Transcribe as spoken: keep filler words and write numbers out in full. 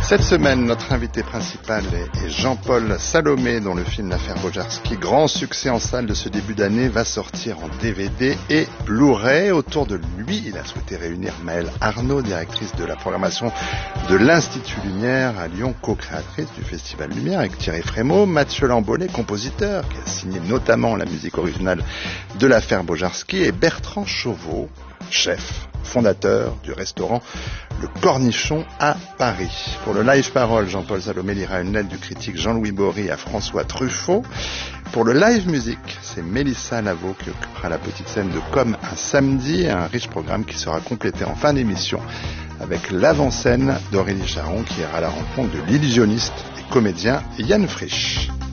Cette semaine, notre invité principal est Jean-Paul Salomé, dont le film L'affaire Bojarski, grand succès en salle de ce début d'année, va sortir en D V D et Blu-ray. Autour de lui, il a souhaité réunir Maëlle Arnaud, directrice de la programmation de l'Institut Lumière à Lyon, co-créatrice du Festival Lumière, avec Thierry Frémaux, Mathieu Lambolet, compositeur, qui a signé notamment la musique originale de L'affaire Bojarski, et Bertrand Chauveau, chef, fondateur du restaurant Le Cornichon à Paris. Pour le live parole, Jean-Paul Salomé lira une lettre du critique Jean-Louis Bory à François Truffaut. Pour le live musique, c'est Mélissa Lavo qui occupera la petite scène de Comme un samedi, un riche programme qui sera complété en fin d'émission avec l'avant-scène d'Aurélie Charon qui ira à la rencontre de l'illusionniste et comédien Yann Frisch.